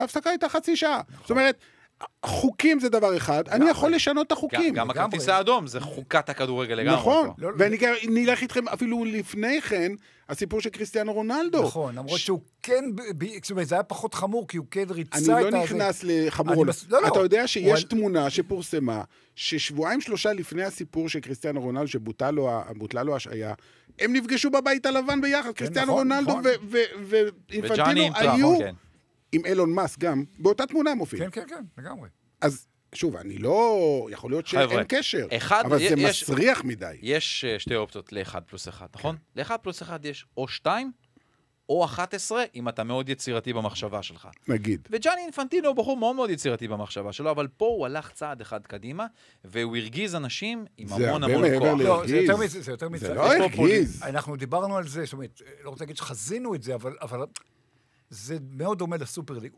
ההפסקה הייתה חצי שעה. זאת אומרת, חוקים זה דבר אחד, אני יכול לשנות את החוקים. גם הכרטיס האדום, זה חוקת הכדורגל לגמרי. נכון, ואני נלך איתכם אפילו לפני כן, הסיפור של קריסטיאנו רונלדו. נכון, למרות שהוא כן, זה היה פחות חמור, כי הוא כן ריצה את אני לא נכנס לחמור. אתה יודע שיש תמונה שפורסמה, ששבועיים שלושה לפני הסיפור של קריסטיאנו רונלדו, שבוטלה לו השעיה, הם נפגשו בבית הלבן ביחד, קריסטיאנו רונלדו ואינפנטינו היו, עם אילון מאסק גם, באותה תמונה מופיע. כן, לגמרי. אז שוב, אני לא, יכול להיות שאין קשר, אבל זה מסריח מדי. יש שתי אופציות ל-1+1, נכון? ל-1+1 יש או 2, או 11, אם אתה מאוד יצירתי במחשבה שלך. נגיד. וג'אני אינפנטינו הוא בחור מאוד מאוד יצירתי במחשבה שלו, אבל פה הוא הלך צעד אחד קדימה, והוא הרגיז אנשים עם המון כוח. לא, זה יותר מזה. זה לא הרגיז. אנחנו דיברנו על זה, זאת אומרת, לא רוצה להגיד שחזינו את זה, אבל זה מאוד דומה לסופר ליג.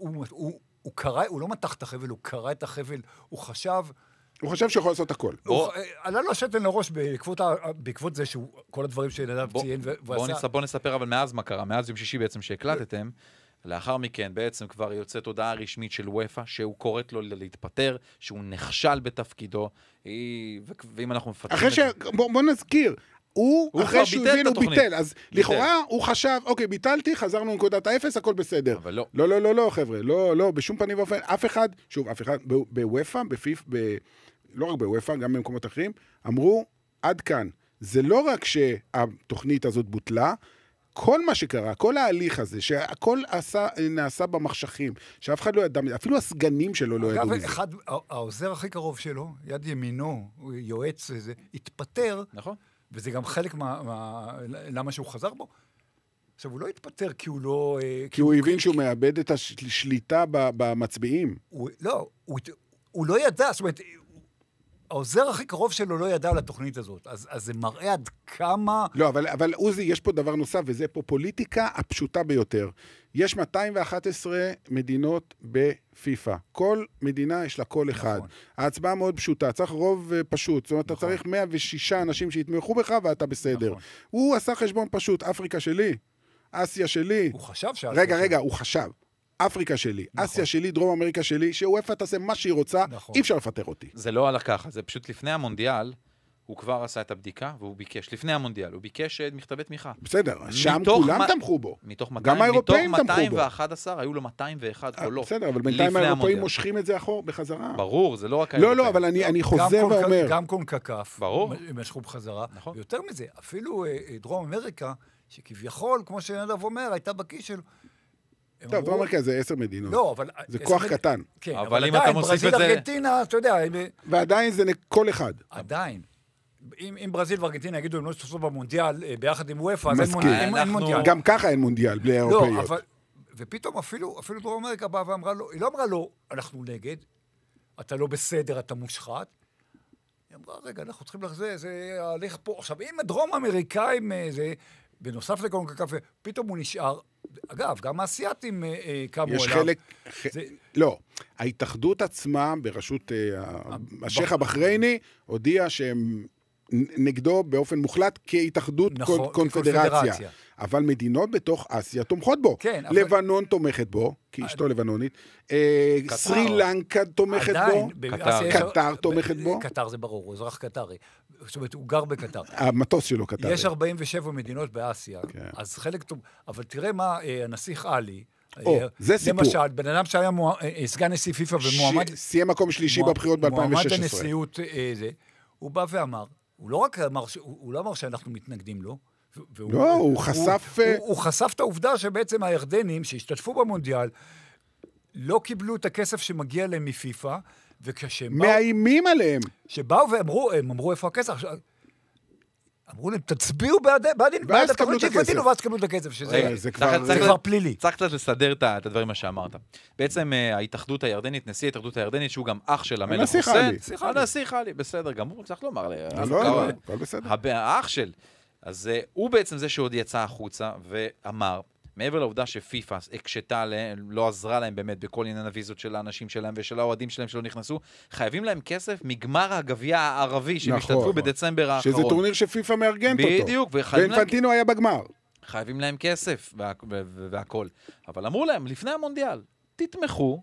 הוא לא מתח את החבל, הוא קרא את החבל, הוא חשב שיכול לעשות הכל. עלה לו השתן לראש בעקבות זה שהוא, כל הדברים שנדב ציין בוא נספר אבל מאז מה קרה, מאז יום שישי בעצם שהקלטתם, לאחר מכן בעצם כבר יוצאת הודעה רשמית של וופא, שהוא קוראת לו להתפטר, שהוא נכשל בתפקידו, ואם אנחנו מפתחים בוא נזכיר, אחרי שהוא הבין, הוא ביטל, אז לכאורה הוא חשב, אוקיי, ביטלתי, חזרנו לנקודת האפס, הכל בסדר. אבל לא. לא, חבר'ה, לא, בשום פנים ואופן, אף אחד, בוופא, בפיפ, לא רק בוופא, גם במקומות אחרים, אמרו, עד כאן. זה לא רק שהתוכנית הזאת בוטלה, כל מה שקרה, כל ההליך הזה, שהכל נעשה במחשכים, שאף אחד לא ידע, אפילו הסגנים שלו לא ידעו מזה. אגב, העוזר הכי קרוב שלו, יד ימינו, יועץ, התפטר, נכון. וזה גם חלק למה שהוא חזר בו. עכשיו, הוא לא התפטר כי הוא לא... כי הוא הבין שהוא מאבד את השליטה במצביעים. לא, הוא לא ידע, זאת אומרת, העוזר הכי קרוב שלו לא ידע על התוכנית הזאת, אז זה מראה עד כמה... לא, אבל עוזי, יש פה דבר נוסף, וזה פה פוליטיקה הפשוטה ביותר. יש 211 מדינות בפיפא. כל מדינה יש לה קול אחד. ההצבעה מאוד פשוטה, צריך רוב פשוט. זאת אומרת, אתה צריך 106 אנשים שיתמכו בך ואתה בסדר. הוא עשה חשבון פשוט, אפריקה שלי, אסיה שלי. הוא חשב רגע, הוא חשב. אפריקה שלי, אסיה שלי, דרום אמריקה שלי, שוופא תעשה מה שהיא רוצה, אי אפשר לפטר אותי. זה לא הלך ככה, זה פשוט לפני המונדיאל, הוא כבר עשה את הבדיקה, והוא ביקש, לפני המונדיאל, הוא ביקש דחבי תמיכה. בסדר, שם כולם תמכו בו. גם האירופאים תמכו בו. מתוך 211, היו לו 201 קולות. בסדר, אבל בינתיים האירופאים מושכים את זה אחור בחזרה. ברור, זה לא רק האירופאים. לא, אבל אני חוזר ואומר. גם קונקקף, ברור. משכו בחזרה. ויותר מזה, אפילו דרום אמריקה, שכביכול, כמו שנדב אומר, הייתה בכיס שלו. טוב, דרום אמריקה זה 10 מדינות. לא, אבל... זה כוח קטן. כן, אבל עדיין, ברזיל, ארגנטינה, אתה יודע... ועדיין זה כל אחד. עדיין. אם ברזיל וארגנטינה יגידו, הם לא ישתתפו במונדיאל ביחד עם וופא, אז אין מונדיאל. גם ככה אין מונדיאל, בלי האירופאיות. לא, ופתאום אפילו דרום אמריקה באה ואמרה לו, היא לא אמרה לו, אנחנו נגד, אתה לא בסדר, אתה מושחת. היא אמרה, רגע, אנחנו צריכים לחזור, זה הליך פה. עכשיו, אם הדרום אמריקאים, בנוסף לקונקקף, פתאום הוא נשאר, אגב, גם האסייתים קמו עליו. יש חלק... לא, ההתאחדות עצמה, בראשות השייח הבחרייני, הודיעה שהם נגדו באופן מוחלט כהתאחדות קונפדרציה. אבל מדינות בתוך אסיה תומכות בו. לבנון תומכת בו, כי אשתו לבנונית. סרי לנקה תומכת בו. קטר תומכת בו. קטר זה ברור, הוא אזרח קטרי. זאת אומרת, הוא גר בקטר. המטוס שלו קטרי. יש 47 מדינות באסיה, אז חלק טוב. אבל תראה מה הנסיך עלי, זה סיפור. למשל, בן אדם שהיה סגן נשיא פיפא ומועמד... סיים מקום שלישי בבחירות ב-2016. מועמד הנשיאות זה, הוא בא ואמר, הוא לא רק אמר, הוא לא אמר שאנחנו מתנגדים לו, לא, הוא חשף... הוא חשף את העובדה שבעצם הירדנים שהשתתפו במונדיאל לא קיבלו את הכסף שמגיע להם מפיפא, וכשהם באו... מאיימים עליהם. שבאו ואמרו, הם אמרו איפה הכסף? אמרו להם, תצביעו בעד התוכנית שהפתינו, ואז תקבלו את הכסף, שזה כבר פלילי. צריך קצת לסדר את הדברים מה שאמרת. בעצם ההתאחדות הירדנית, נשיא ההתאחדות הירדנית, שהוא גם אח של המלך חוסיין. הנשיא חלי, בסדר, גמור, צריך לומר. לא, בסדר. האח של. אז הוא בעצם זה שעוד יצא החוצה ואמר, מעבר לעובדה שפיפא הקשתה עליהם, לא עזרה להם באמת בכל עניין הוויזות של האנשים שלהם ושל האוהדים שלהם שלא נכנסו, חייבים להם כסף מגמר הגביע הערבי שמשתתפו בדצמבר האחרון. שזה טורניר שפיפא מארגנת אותו. בדיוק. ואינפנטינו היה בגמר. חייבים להם כסף והכל. אבל אמרו להם, לפני המונדיאל, תתמכו